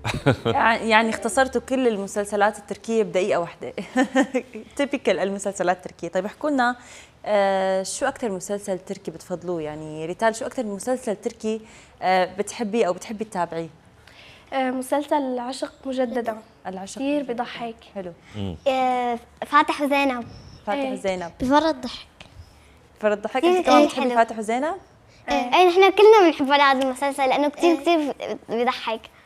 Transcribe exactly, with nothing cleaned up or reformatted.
يعني اختصرتوا كل المسلسلات التركية بدقيقة واحدة. تيبيكال المسلسلات التركية. طيب احكوا لنا آه شو أكثر مسلسل تركي بتفضلوه؟ يعني ريتال شو أكثر مسلسل تركي آه بتحبيه أو بتحبي تتابعيه؟ آه مسلسل العشق مجددا. العشق كثير بضحك. حلو. آه فاتح وزينب. فاتح ايه. وزينب بفرط ضحك. فرد ضحك. ايه انت كمان ايه بتحبي حلو. فاتح وزينب؟ ايه نحن كلنا بنحب هذا المسلسل لانه كثير كثير بضحك.